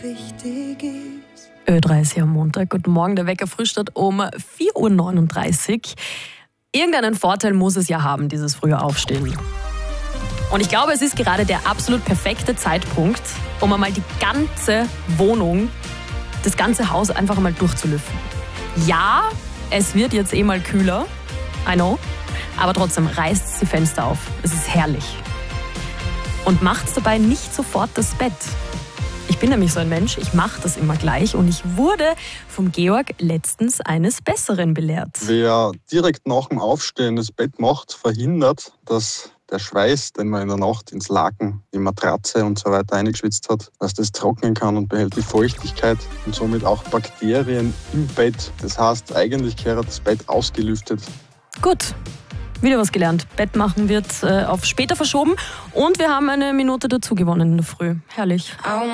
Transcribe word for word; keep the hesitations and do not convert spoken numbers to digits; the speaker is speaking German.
wichtig ist. Ö drei ist hier am Montag. Guten Morgen, der Wecker frühstückt um vier Uhr neununddreißig. Irgendeinen Vorteil muss es ja haben, dieses frühe Aufstehen. Und ich glaube, es ist gerade der absolut perfekte Zeitpunkt, um einmal die ganze Wohnung, das ganze Haus einfach einmal durchzulüften. Ja, es wird jetzt eh mal kühler, I know, aber trotzdem reißt die Fenster auf. Es ist herrlich. Und macht's dabei nicht sofort das Bett. Ich bin nämlich so ein Mensch, ich mache das immer gleich und ich wurde vom Georg letztens eines Besseren belehrt. Wer direkt nach dem Aufstehen das Bett macht, verhindert, dass der Schweiß, den man in der Nacht ins Laken, die Matratze und so weiter eingeschwitzt hat, dass das trocknen kann und behält die Feuchtigkeit und somit auch Bakterien im Bett. Das heißt, eigentlich gehört das Bett ausgelüftet. Gut. Wieder was gelernt. Bett machen wird äh, auf später verschoben und wir haben eine Minute dazu gewonnen in der Früh. Herrlich.